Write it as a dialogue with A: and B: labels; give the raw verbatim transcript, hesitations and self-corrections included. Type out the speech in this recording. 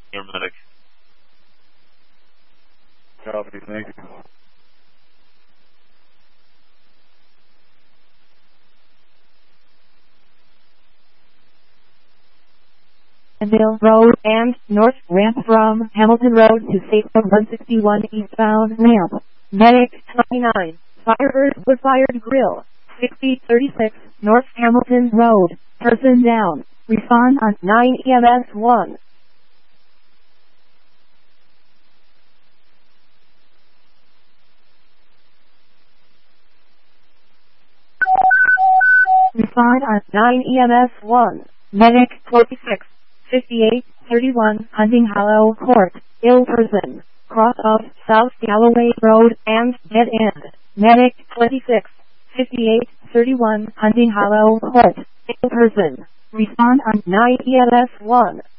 A: Your medic.
B: Copy, thank you.
C: Mill Road and North Ramp from Hamilton Road to Safety one sixty-one eastbound ramp. Medic twenty-nine. Fire was fired grill. sixty thirty-six North Hamilton Road. Person down. Respond on nine E M S one. Respond on nine E M S one. Medic twenty-six. fifty-eight thirty-one Hunting Hollow Court, ill person, cross of South Galloway Road and dead end. Medic twenty-six, fifty-eight thirty-one Hunting Hollow Court, ill person. Respond on nine E M S one.